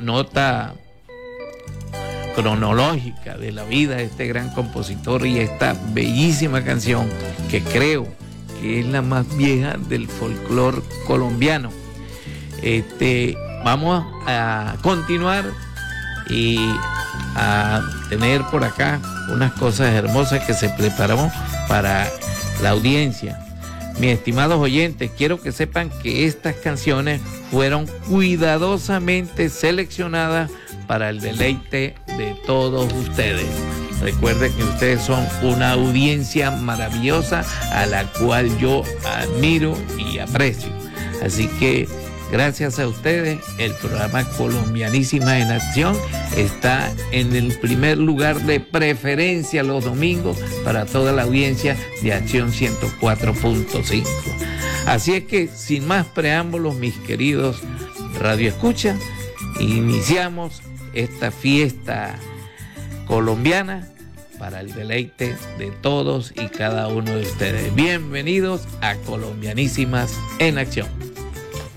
nota cronológica de la vida de este gran compositor y esta bellísima canción que creo que es la más vieja del folclore colombiano. Vamos a continuar y a tener por acá unas cosas hermosas que se preparó para la audiencia. Mis estimados oyentes, quiero que sepan que estas canciones fueron cuidadosamente seleccionadas para el deleite de todos ustedes. Recuerden que ustedes son una audiencia maravillosa a la cual yo admiro y aprecio. Así que gracias a ustedes, el programa Colombianísimas en Acción está en el primer lugar de preferencia los domingos para toda la audiencia de Acción 104.5. Así es que, sin más preámbulos, mis queridos radioescuchas, iniciamos esta fiesta colombiana para el deleite de todos y cada uno de ustedes. Bienvenidos a Colombianísimas en Acción.